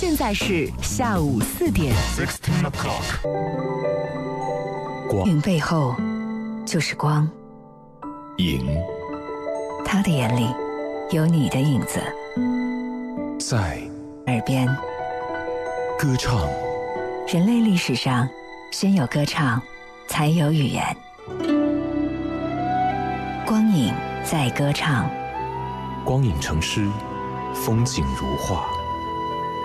现在是下午4点。 云背后就是光， 影他的眼里有你的影子， 在耳边歌唱。 人类历史上，先有歌唱，才有语言。光影在歌唱， 光影成诗，风景如画。